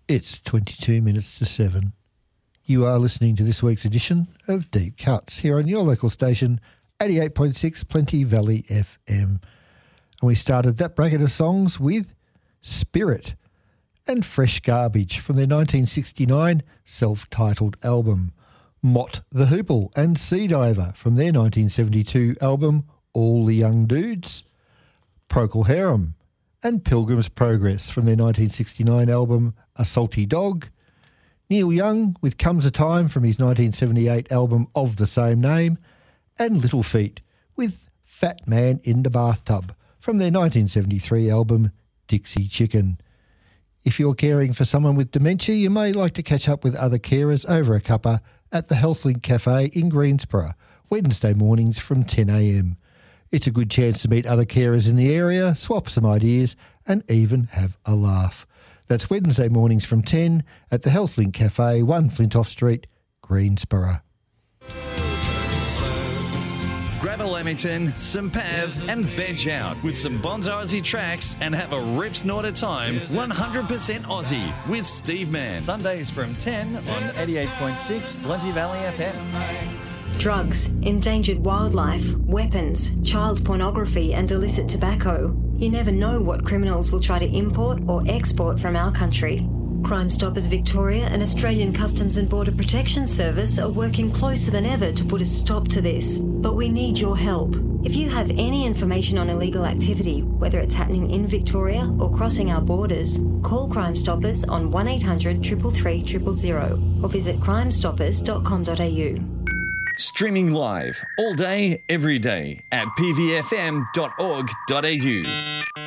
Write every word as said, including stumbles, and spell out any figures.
It's twenty-two minutes to seven. You are listening to this week's edition of Deep Cuts here on your local station, eighty-eight point six Plenty Valley F M. And we started that bracket of songs with Spirit and Fresh Garbage from their nineteen sixty-nine self-titled album, Mott the Hoople and Sea Diver from their nineteen seventy-two album All the Young Dudes, Procol Harum and Pilgrim's Progress from their nineteen sixty-nine album A Salty Dog, Neil Young with Comes a Time from his nineteen seventy-eight album of the same name, and Little Feat with Fat Man in the Bathtub from their nineteen seventy-three album Dixie Chicken. If you're caring for someone with dementia, you may like to catch up with other carers over a cuppa at the HealthLink Cafe in Greensborough, Wednesday mornings from ten a m. It's a good chance to meet other carers in the area, swap some ideas and even have a laugh. That's Wednesday mornings from ten at the HealthLink Cafe, one Flintoff Street, Greensborough. Grab a Lamington, some Pav and veg out with some Bonzo Aussie tracks and have a rip snort at time, one hundred percent Aussie with Steve Mann. Sundays from ten on eighty-eight point six Plenty Valley F M. Drugs, endangered wildlife, weapons, child pornography and illicit tobacco. You never know what criminals will try to import or export from our country. Crime Stoppers Victoria and Australian Customs and Border Protection Service are working closer than ever to put a stop to this. But we need your help. If you have any information on illegal activity, whether it's happening in Victoria or crossing our borders, call Crime Stoppers on one eight hundred three three three zero zero or visit crime stoppers dot com dot a u. Streaming live all day, every day at p v f m dot org dot a u.